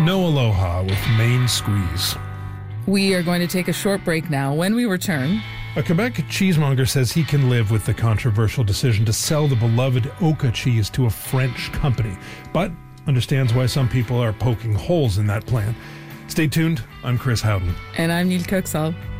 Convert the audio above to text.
No Aloha with Main Squeeze. We are going to take a short break now. When we return... A Quebec cheesemonger says he can live with the controversial decision to sell the beloved Oka cheese to a French company, but understands why some people are poking holes in that plan. Stay tuned. I'm Chris Howden. And I'm Neil Coxall.